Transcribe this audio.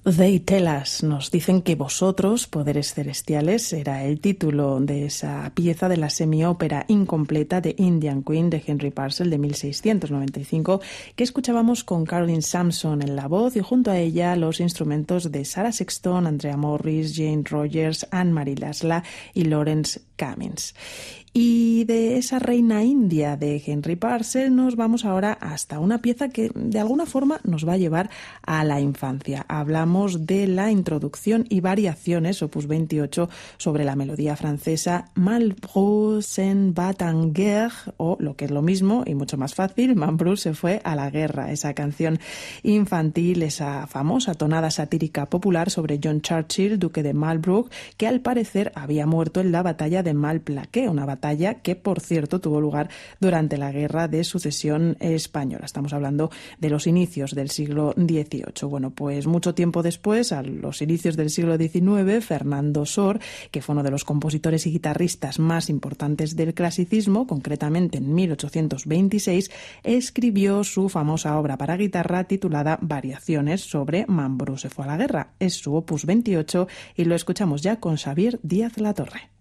They tell us, nos dicen que vosotros, poderes celestiales, era el título de esa pieza de la semiópera incompleta de Indian Queen de Henry Purcell de 1695, que escuchábamos con Caroline Sampson en la voz y junto a ella los instrumentos de Sarah Sexton, Andrea Morris, Jane Rogers, Anne-Marie Lasla y Lawrence Cummins. Y de esa reina india de Henry Purcell nos vamos ahora hasta una pieza que de alguna forma nos va a llevar a la infancia. Hablamos de la introducción y variaciones, opus 28, sobre la melodía francesa Malbrousse s'en va en guerre, o lo que es lo mismo y mucho más fácil, Mambrú se fue a la guerra. Esa canción infantil, esa famosa tonada satírica popular sobre John Churchill, duque de Marlborough, que al parecer había muerto en la batalla de Malplaquet, una batalla que, por cierto, tuvo lugar durante la Guerra de Sucesión Española. Estamos hablando de los inicios del siglo XVIII. Bueno, pues mucho tiempo después, a los inicios del siglo XIX, Fernando Sor, que fue uno de los compositores y guitarristas más importantes del clasicismo, concretamente en 1826, escribió su famosa obra para guitarra titulada Variaciones sobre Mambrú se fue a la guerra. Es su opus 28 y lo escuchamos ya con Xavier Díaz Latorre.